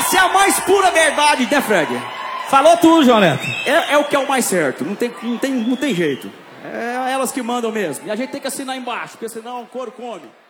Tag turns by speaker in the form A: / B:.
A: Essa é a mais pura verdade, né, Fred?
B: Falou tudo, João Neto.
A: É o que é o mais certo, não tem jeito. É elas que mandam mesmo. E a gente tem que assinar embaixo, porque senão o couro come.